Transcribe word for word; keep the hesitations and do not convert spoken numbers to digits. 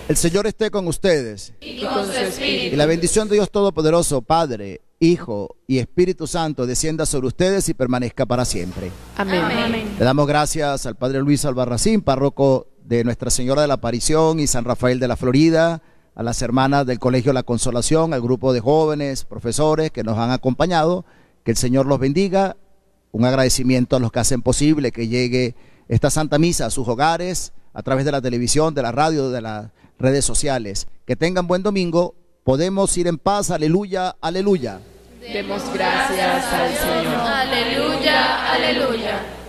El Señor esté con ustedes. Y con su espíritu. Y la bendición de Dios Todopoderoso, Padre, Hijo y Espíritu Santo, descienda sobre ustedes y permanezca para siempre. Amén. Amén. Le damos gracias al Padre Luis Albarracín, párroco de Nuestra Señora de la Aparición y San Rafael de la Florida, a las hermanas del Colegio La Consolación, al grupo de jóvenes, profesores que nos han acompañado. Que el Señor los bendiga. Un agradecimiento a los que hacen posible que llegue esta Santa Misa a sus hogares, a través de la televisión, de la radio, de las redes sociales. Que tengan buen domingo. Podemos ir en paz. Aleluya, aleluya. Demos gracias al Señor. Aleluya, aleluya.